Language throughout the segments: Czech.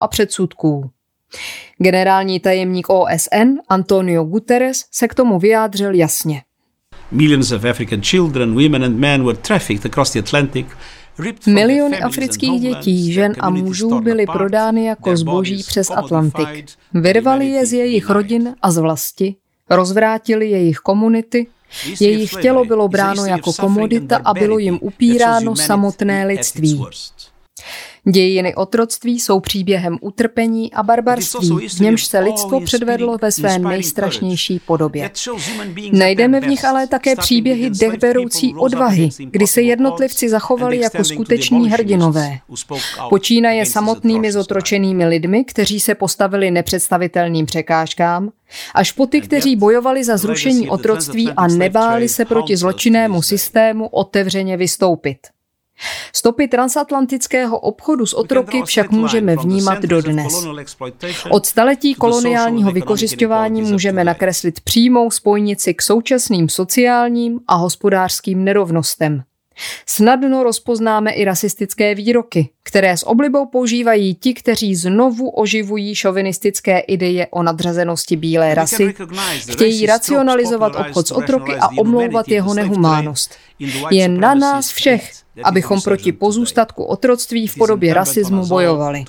a předsudků. Generální tajemník OSN Antonio Guterres se k tomu vyjádřil jasně. Millions of African children, women and men were trafficked across the Atlantic. Miliony afrických dětí, žen a mužů byly prodány jako zboží přes Atlantik. Vyrvali je z jejich rodin a z vlasti, rozvrátili jejich komunity, jejich tělo bylo bráno jako komodita a bylo jim upíráno samotné lidství. Dějiny otroctví jsou příběhem utrpení a barbarství, v němž se lidstvo předvedlo ve své nejstrašnější podobě. Najdeme v nich ale také příběhy dechberoucí odvahy, kdy se jednotlivci zachovali jako skuteční hrdinové. Počínaje samotnými zotročenými lidmi, kteří se postavili nepředstavitelným překážkám, až po ty, kteří bojovali za zrušení otroctví a nebáli se proti zločinnému systému otevřeně vystoupit. Stopy transatlantického obchodu s otroky však můžeme vnímat dodnes. Od staletí koloniálního vykořisťování můžeme nakreslit přímou spojnici k současným sociálním a hospodářským nerovnostem. Snadno rozpoznáme i rasistické výroky, které s oblibou používají ti, kteří znovu oživují šovinistické ideje o nadřazenosti bílé rasy, chtějí racionalizovat obchod s otroky a omlouvat jeho nehumánnost. Je na nás všech, abychom proti pozůstatku otroctví v podobě rasismu bojovali.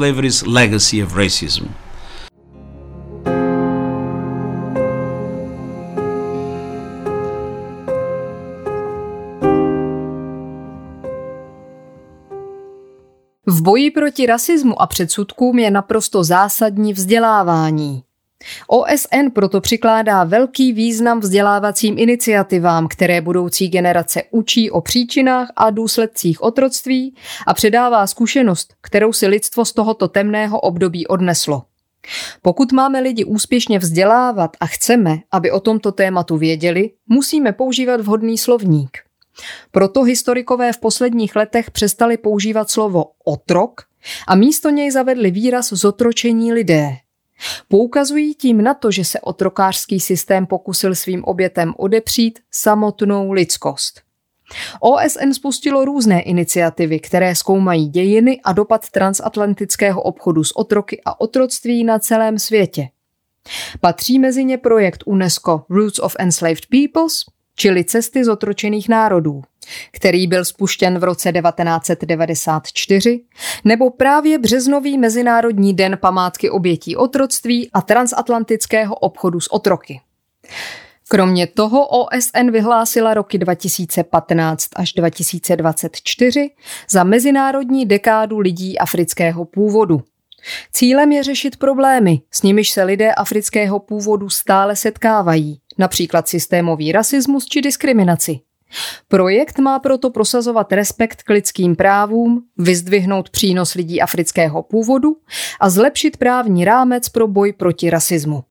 V boji proti rasismu a předsudkům je naprosto zásadní vzdělávání. OSN proto přikládá velký význam vzdělávacím iniciativám, které budoucí generace učí o příčinách a důsledcích otroctví a předává zkušenost, kterou si lidstvo z tohoto temného období odneslo. Pokud máme lidi úspěšně vzdělávat a chceme, aby o tomto tématu věděli, musíme používat vhodný slovník. Proto historikové v posledních letech přestali používat slovo otrok a místo něj zavedli výraz zotročení lidé. Poukazují tím na to, že se otrokářský systém pokusil svým obětem odepřít samotnou lidskost. OSN spustilo různé iniciativy, které zkoumají dějiny a dopad transatlantického obchodu s otroky a otroctví na celém světě. Patří mezi ně projekt UNESCO Roots of Enslaved Peoples, čili Cesty zotročených národů, který byl spuštěn v roce 1994, nebo právě březnový Mezinárodní den památky obětí otroctví a transatlantického obchodu s otroky. Kromě toho OSN vyhlásila roky 2015 až 2024 za Mezinárodní dekádu lidí afrického původu. Cílem je řešit problémy, s nimiž se lidé afrického původu stále setkávají, například systémový rasismus či diskriminaci. Projekt má proto prosazovat respekt k lidským právům, vyzdvihnout přínos lidí afrického původu a zlepšit právní rámec pro boj proti rasismu.